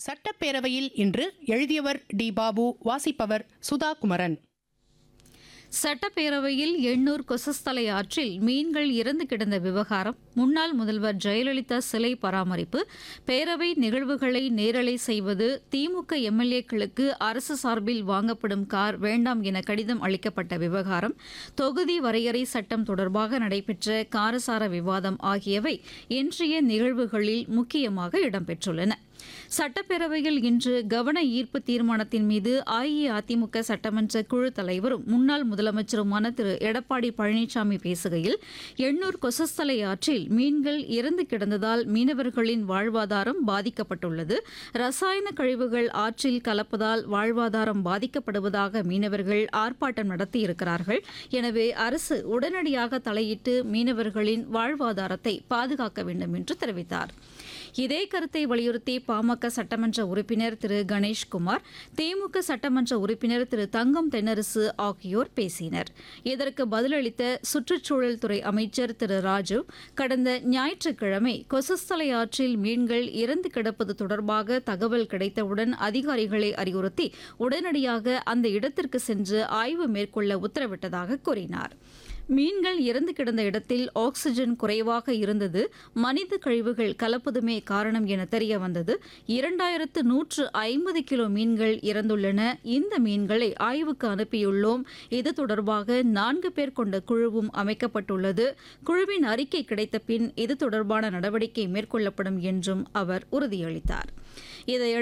சட்டப்பேரவையில் இன்று எழுதியவர் டி பாபு, வாசிப்பவர் சுதா குமரன். சட்டப்பேரவையில் எண்ணூர் கொசஸ்தலை ஆற்றில் மீன்கள் இறந்து கிடந்த விவகாரம், முன்னாள் முதல்வர் ஜெயலலிதா சிலை பராமரிப்பு, பேரவை நிகழ்வுகளை நேரலை செய்வது, திமுக எம்எல்ஏக்களுக்கு அரசு சார்பில் வாங்கப்படும் கார் வேண்டாம் என கடிதம் அளிக்கப்பட்ட விவகாரம், தொகுதி வரையறை சட்டம் தொடர்பாக நடைபெற்ற காரசார விவாதம் ஆகியவை இன்றைய நிகழ்வுகளில் முக்கியமாக இடம்பெற்றுள்ளன. சட்டப்பேரவையில் இன்று கவன ஈர்ப்பு தீர்மானத்தின் மீது அஇஅதிமுக சட்டமன்ற குழு தலைவரும் முன்னாள் முதலமைச்சருமான திரு எடப்பாடி பழனிசாமி பேசுகையில், எண்ணூர் கொசஸ்தலை ஆற்றில் மீன்கள் இறந்து கிடந்ததால் மீனவர்களின் வாழ்வாதாரம் பாதிக்கப்பட்டுள்ளது. ரசாயன கழிவுகள் ஆற்றில் கலப்பதால் வாழ்வாதாரம் பாதிக்கப்படுவதாக மீனவர்கள் ஆர்ப்பாட்டம் நடத்தியிருக்கிறார்கள். எனவே அரசு உடனடியாக தலையிட்டு மீனவர்களின் வாழ்வாதாரத்தை பாதுகாக்க வேண்டும் என்று தெரிவித்தார். இதே கருத்தை வலியுறுத்தி பாமக சட்டமன்ற உறுப்பினர் திரு கணேஷ்குமார், திமுக சட்டமன்ற உறுப்பினர் திரு தங்கம் தென்னரசு ஆகியோர் பேசினர். இதற்கு பதிலளித்த சுற்றுச்சூழல் துறை அமைச்சர் திரு ராஜு, கடந்த ஞாயிற்றுக்கிழமை கொசஸ்தலை ஆற்றில் மீன்கள் இறந்து கிடப்பது தொடர்பாக தகவல் கிடைத்தவுடன் அதிகாரிகளை அறிவுறுத்தி உடனடியாக அந்த இடத்திற்கு சென்று ஆய்வு மேற்கொள்ள உத்தரவிட்டதாக கூறினார். மீன்கள் இறந்து கிடந்த இடத்தில் ஆக்ஸிஜன் குறைவாக இருந்தது, மனித கழிவுகள் கலப்பதுமே காரணம் என தெரிய வந்தது. 2150 கிலோ மீன்கள் இறந்துள்ளன. இந்த மீன்களை ஆய்வுக்கு அனுப்பியுள்ளோம். இது தொடர்பாக 4 பேர் கொண்ட குழுவும் அமைக்கப்பட்டுள்ளது. குழுவின் அறிக்கை கிடைத்த பின் இது தொடர்பான நடவடிக்கை மேற்கொள்ளப்படும் என்றும் அவர் உறுதியளித்தார். இதையடுத்து